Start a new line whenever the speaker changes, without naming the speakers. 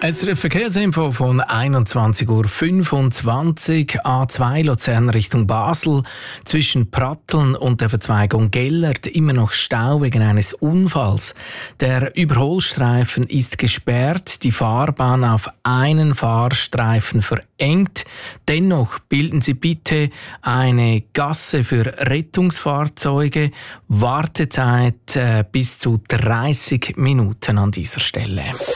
SRF Verkehrsinfo von 21.25 Uhr. A2 Luzern Richtung Basel. Zwischen Pratteln und der Verzweigung Gellert immer noch Stau wegen eines Unfalls. Der Überholstreifen ist gesperrt, die Fahrbahn auf einen Fahrstreifen verengt. Dennoch bilden Sie bitte eine Gasse für Rettungsfahrzeuge. Wartezeit bis zu 30 Minuten an dieser Stelle.